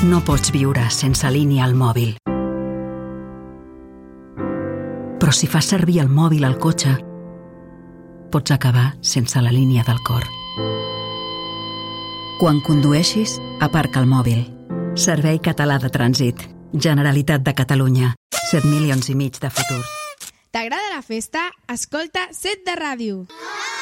No pots viure sense línia al mòbil. Però si fas servir el mòbil al cotxe, pots acabar sense la línia del cor. Quan condueixis, aparca el mòbil. Servei Català de Trànsit. Generalitat de Catalunya. 7,5 milions de futurs. T'agrada la festa? Escolta Set de Ràdio.